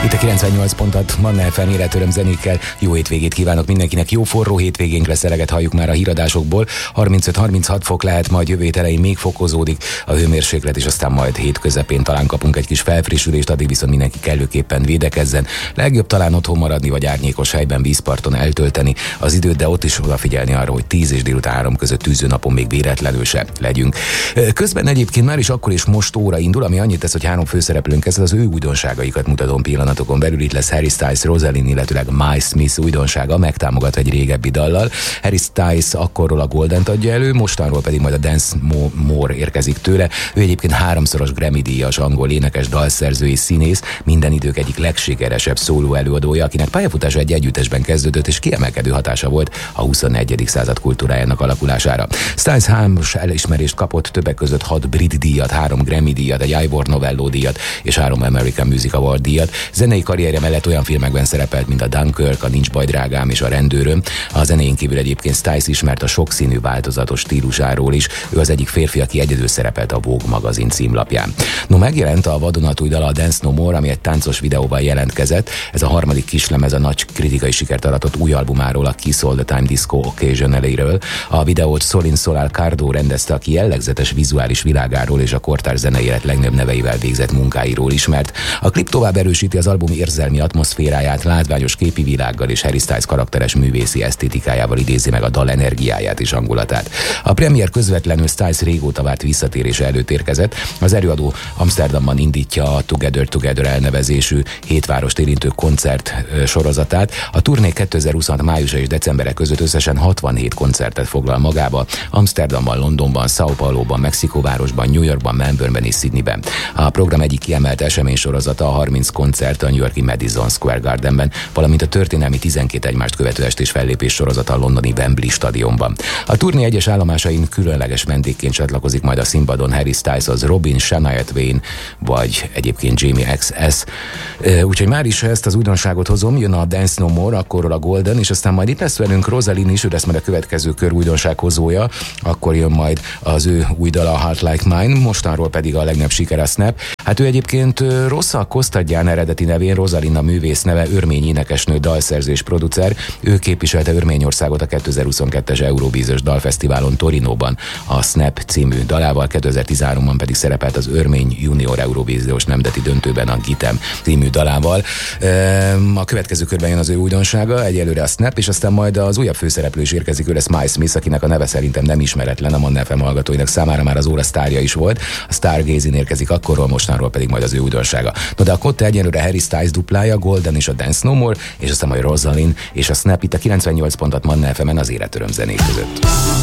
Itt a 98 pontot Manna FM életöröm zenékkel. Jó hétvégét kívánok mindenkinek, jó forró hétvégénk lesz, eleget halljuk már a híradásokból. 35-36 fok lehet, majd jövő hét elején még fokozódik a hőmérséklet, és aztán majd hét közepén talán kapunk egy kis felfrissülést, addig viszont mindenki kellőképpen védekezzen. Legjobb talán otthon maradni, vagy árnyékos helyben, vízparton eltölteni az időt, de ott is odafigyelni arra, hogy 10 és délután 3 között tűzőnapon még véletlenül se legyünk. Közben egyébként már is akkor és most óra indul, ami annyit tesz, hogy 3 főszereplőnk kezd, az ő újdonságaikat mutatom pillanatokon belül. Itt lesz Harry Styles, Rosalind, illetőleg Miles Smith újdonsága, megtámogat egy régebbi dallal. Harry Styles akkorról a Goldent adja elő, mostanról pedig majd a Dance More érkezik tőle. Ő egyébként 3-szoros Grammy-díjas angol énekes, dalszerző és színész, minden idők egyik legsikeresebb szóló előadója, akinek pályafutása egy együttesben kezdődött, és kiemelkedő hatása volt a 21. század kultúrájának alakulására. Styles 3 elismerést kapott, többek között 6 brit díjat, 3 Grammy díjat, egy Ivor Novello díjat és 3 American Music Award díjat. Zenei karrierje mellett olyan filmekben szerepelt, mint a Dunkirk, a Nincs baj drágám és a Rendőröm. A zenéjén kívül egyébként Styles ismert a sokszínű változatos stílusáról is. Ő az egyik férfi, aki egyedül szerepelt a Vogue magazin címlapján. No, megjelent a vadonatúj dala, a Dance No More, ami egy táncos videóval jelentkezett. Ez a harmadik kislemez a nagy kritikai sikert aratott új albumáról, a Kiss All the Time Disco Occasionally-ről. A videót Solin Solal Cardo rendezte, aki jellegzetes vizuális világáról és a kortárs zenei élet legnagyobb neveivel végzett munkáiról ismert. A klip tovább erősíti az album érzelmi atmoszféráját, látványos képi világgal és Harry Styles karakteres művészi esztétikájával idézi meg a dal energiáját és hangulatát. A premier közvetlenül Styles régóta várt visszatérése előtt érkezett. Az előadó Amsterdamban indítja a Together elnevezésű 7 várost érintő koncert sorozatát. A turné 2026 májusa és decembere között összesen 67 koncertet foglal magába. Amsterdamban, Londonban, São Pauloban, Mexikóvárosban, New Yorkban, Melbourneben és Sydneyben. A program egyik kiemelt eseménysorozata a 30 koncert a New Yorki Madison Square Gardenben, valamint a történelmi 12 egymást követő estés fellépés sorozata a londoni Wembley stadionban. A turné egyes állomásain különleges vendégként csatlakozik majd a színpadon Harry Styles, az Robin, Shania Twain, vagy egyébként Jamie XS. Úgyhogy már is ezt az újdonságot hozom, jön a Dance No More, akkorról a Golden, és aztán majd itt lesz velünk Rosalind is, ő lesz majd a következő kör újdonsághozója, akkor jön majd az ő új dala, a Heart Like Mine, mostanról pedig a legnagyobb siker a Snap. Hát ő egyébként Rossa Kostadján eredeti nevén, Rosalind a művész neve, örmény énekesnő, dalszerző és producer. Ő képviselte Örményországot a 2022-es Eurovíziós Dalfesztiválon Torinóban a Snap című dalával, 2013-ban pedig szerepelt az örmény junior Eurovíziós nemzeti döntőben a Gitem című dalával. A következő körben jön az ő újdonsága, egyelőre a Snap, és aztán majd az újabb főszereplő is érkezik, ő lesz Miles Smith, akinek a neve szerintem nem ismeretlen a Manna FM hallgatóinak számára, már az óra sztárja is volt. A Stargazing érkezik akkorról, mostanról pedig majd az ő újdonsága. No, de akkor egyelőre Harry Styles duplája, Golden és a Dance No More, és aztán majd Rosalind és a Snap itt a 98 pontot Manna FM-en az életöröm zenék között.